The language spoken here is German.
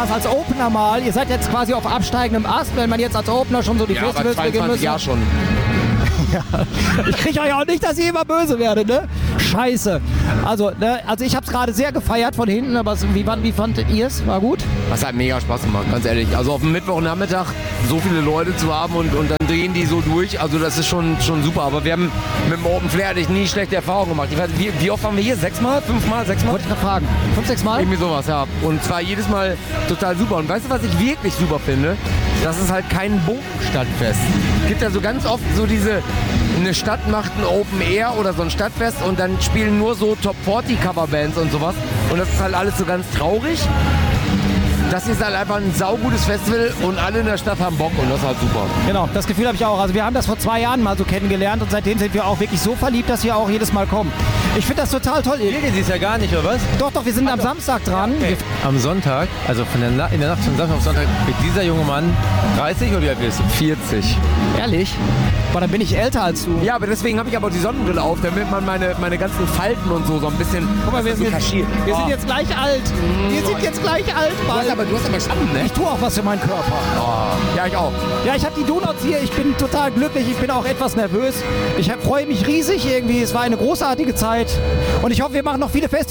war es als Opener mal. Ihr seid jetzt quasi auf absteigendem Ast, wenn man jetzt als Opener schon so die Festivals beginnen müssen. Ja, schon. Ja. Ich kriege euch auch nicht, dass ihr immer böse werdet, ne? Scheiße. Also ich habe es gerade sehr gefeiert von hinten, aber wie fandet ihr es? War gut? Das hat mega Spaß gemacht, ganz ehrlich. Also auf dem Mittwochnachmittag so viele Leute zu haben und dann drehen die so durch. Also das ist schon super. Aber wir haben mit dem Open Flair nie schlechte Erfahrungen gemacht. Wie oft waren wir hier? 6 Mal? 5 Mal? 6 Mal? Wollte ich gerade fragen. 5, 6 Mal? Irgendwie sowas, ja. Und zwar jedes Mal total super. Und weißt du, was ich wirklich super finde? Das ist halt kein Bunkenstadtfest. Es gibt ja so ganz oft so eine Stadt macht ein Open Air oder so ein Stadtfest und dann spielen nur so Top 40 Coverbands und sowas. Und das ist halt alles so ganz traurig. Das ist halt einfach ein saugutes Festival und alle in der Stadt haben Bock und das ist halt super. Genau, das Gefühl habe ich auch. Also wir haben das vor 2 Jahren mal so kennengelernt und seitdem sind wir auch wirklich so verliebt, dass wir auch jedes Mal kommen. Ich finde das total toll. Ihr seht es ja gar nicht, oder was? Doch, wir sind am Samstag dran. Okay. Am Sonntag, also in der Nacht von Samstag auf Sonntag, wird dieser junge Mann 30 oder wie alt bist du? 40. Ehrlich? Boah, dann bin ich älter als du. Ja, aber deswegen habe ich aber die Sonnenbrille auf, damit man meine ganzen Falten und so ein bisschen... Guck mal, wir sind jetzt gleich alt. Wir sind jetzt gleich alt, Mann. Du hast aber Schatten, ne? Ich tue auch was für meinen Körper. Oh. Ja, ich auch. Ja, ich habe die Donuts hier. Ich bin total glücklich. Ich bin auch etwas nervös. Ich freue mich riesig irgendwie. Es war eine großartige Zeit. Und ich hoffe, wir machen noch viele Festivals.